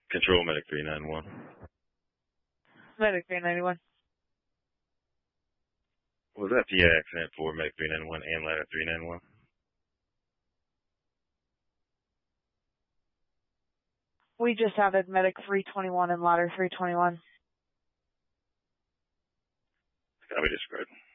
Control Medic 391. Medic 391. Was that PI accident for Medic 391 and ladder 391? We just added Medic 321 and ladder 321. Copy, disregard.